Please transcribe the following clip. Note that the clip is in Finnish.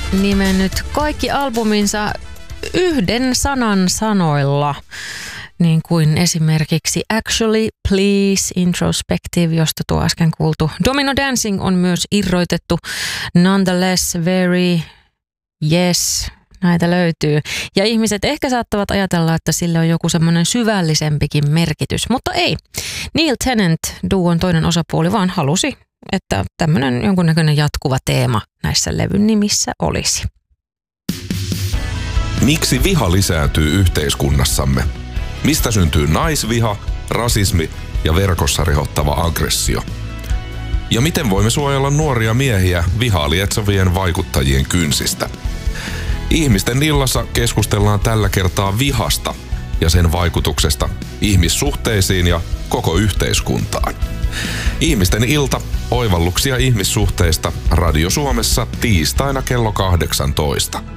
nimennyt kaikki albuminsa yhden sanan sanoilla, niin kuin esimerkiksi Actually, Please, Introspective, josta tuo äsken kuultu Domino Dancing on myös irrotettu, Nonetheless, Very, Yes, näitä löytyy. Ja ihmiset ehkä saattavat ajatella, että sillä on joku semmoinen syvällisempikin merkitys, mutta ei. Neil Tennant, duon toinen osapuoli, vaan halusi, että tämmöinen jonkunnäköinen jatkuva teema näissä levyn nimissä olisi. Miksi viha lisääntyy yhteiskunnassamme? Mistä syntyy naisviha, rasismi ja verkossa rehottava aggressio? Ja miten voimme suojella nuoria miehiä vihaa lietsovien vaikuttajien kynsistä? Ihmisten illassa keskustellaan tällä kertaa vihasta ja sen vaikutuksesta ihmissuhteisiin ja koko yhteiskuntaan. Ihmisten ilta, oivalluksia ihmissuhteista Radio Suomessa tiistaina kello 18.